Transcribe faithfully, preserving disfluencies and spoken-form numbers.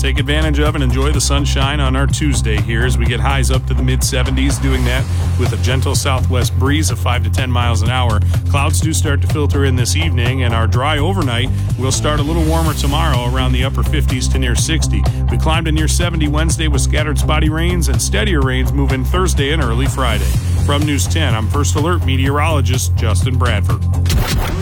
take advantage of and enjoy the sunshine on our Tuesday here as we get highs up to the mid seventies, doing that with a gentle southwest breeze of five to ten miles an hour. Clouds do start to filter in this evening, and our dry overnight will start a little warmer tomorrow around the upper fifties to near sixty. We climb to near seventy Wednesday with scattered spotty rains, and steadier rains move in Thursday and early Friday. From News ten, I'm First Alert meteorologist Justin Bradford.